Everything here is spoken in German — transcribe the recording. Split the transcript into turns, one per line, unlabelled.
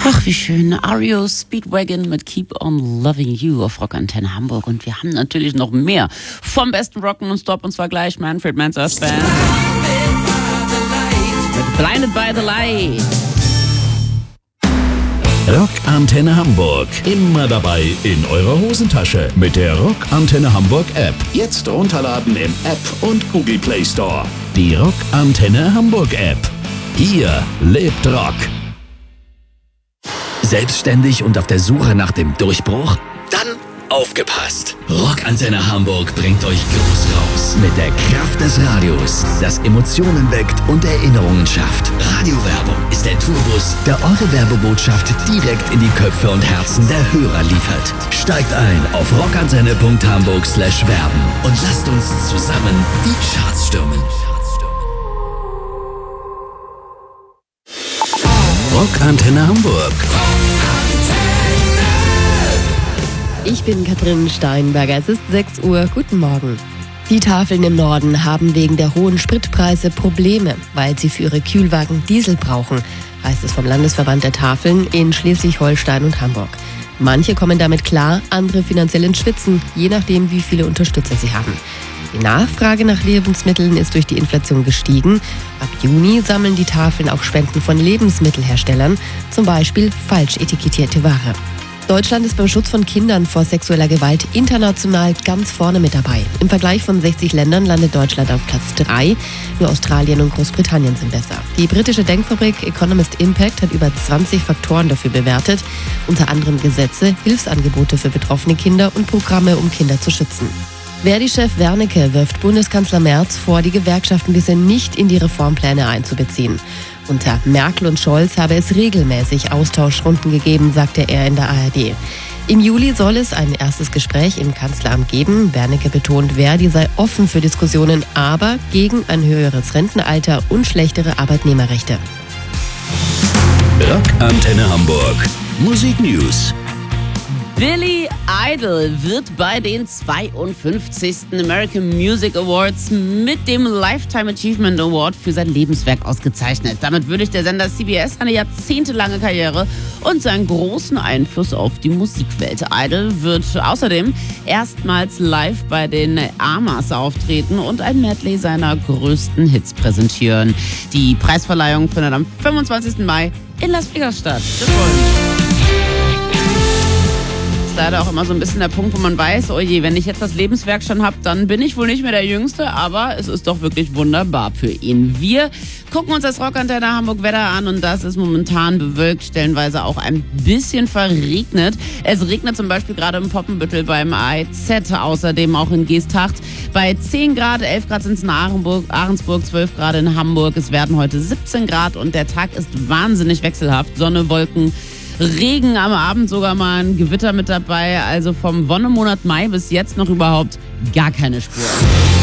Ach, wie schön. REO Speedwagon mit Keep on Loving You auf Rockantenne Hamburg. Und wir haben natürlich noch mehr vom besten Rocken und Stop. Und zwar gleich Manfred Mann's Earth Band mit Blinded by the Light.
Rockantenne Hamburg. Immer dabei in eurer Hosentasche mit der Rockantenne Hamburg App. Jetzt runterladen im App und Google Play Store. Die Rockantenne Hamburg App. Hier lebt Rock. Selbstständig und auf der Suche nach dem Durchbruch? Dann aufgepasst! Rockantenne Hamburg bringt euch groß raus mit der Kraft des Radios, das Emotionen weckt und Erinnerungen schafft. Radiowerbung ist der Tourbus, der eure Werbebotschaft direkt in die Köpfe und Herzen der Hörer liefert. Steigt ein auf rockantenne.hamburg/werben und lasst uns zusammen die Charts stürmen. Rockantenne Hamburg.
Ich bin Katrin Steinberger. Es ist 6 Uhr. Guten Morgen. Die Tafeln im Norden haben wegen der hohen Spritpreise Probleme, weil sie für ihre Kühlwagen Diesel brauchen, heißt es vom Landesverband der Tafeln in Schleswig-Holstein und Hamburg. Manche kommen damit klar, andere finanziell ins Schwitzen, je nachdem, wie viele Unterstützer sie haben. Die Nachfrage nach Lebensmitteln ist durch die Inflation gestiegen. Ab Juni sammeln die Tafeln auch Spenden von Lebensmittelherstellern, zum Beispiel falsch etikettierte Ware. Deutschland ist beim Schutz von Kindern vor sexueller Gewalt international ganz vorne mit dabei. Im Vergleich von 60 Ländern landet Deutschland auf Platz 3. Nur Australien und Großbritannien sind besser. Die britische Denkfabrik Economist Impact hat über 20 Faktoren dafür bewertet, unter anderem Gesetze, Hilfsangebote für betroffene Kinder und Programme, um Kinder zu schützen. Verdi-Chef Wernicke wirft Bundeskanzler Merz vor, die Gewerkschaften bisher nicht in die Reformpläne einzubeziehen. Unter Merkel und Scholz habe es regelmäßig Austauschrunden gegeben, sagte er in der ARD. Im Juli soll es ein erstes Gespräch im Kanzleramt geben. Wernicke betont, Verdi sei offen für Diskussionen, aber gegen ein höheres Rentenalter und schlechtere Arbeitnehmerrechte.
Rockantenne Hamburg. Musik News.
Billy Idol wird bei den 52. American Music Awards mit dem Lifetime Achievement Award für sein Lebenswerk ausgezeichnet. Damit würdigt der Sender CBS seine jahrzehntelange Karriere und seinen großen Einfluss auf die Musikwelt. Idol wird außerdem erstmals live bei den AMAs auftreten und ein Medley seiner größten Hits präsentieren. Die Preisverleihung findet am 25. Mai in Las Vegas statt. Glückwunsch! Leider auch immer so ein bisschen der Punkt, wo man weiß, oh je, wenn ich jetzt das Lebenswerk schon habe, dann bin ich wohl nicht mehr der Jüngste, aber es ist doch wirklich wunderbar für ihn. Wir gucken uns das Rockantenne Hamburg Wetter an und das ist momentan bewölkt, stellenweise auch ein bisschen verregnet. Es regnet zum Beispiel gerade im Poppenbüttel beim AIZ, außerdem auch in Geesthacht. Bei 10 Grad, 11 Grad sind es in Ahrensburg, 12 Grad in Hamburg. Es werden heute 17 Grad und der Tag ist wahnsinnig wechselhaft. Sonne, Wolken, Regen, am Abend sogar mal ein Gewitter mit dabei. Also vom Wonnemonat Mai bis jetzt noch überhaupt gar keine Spur.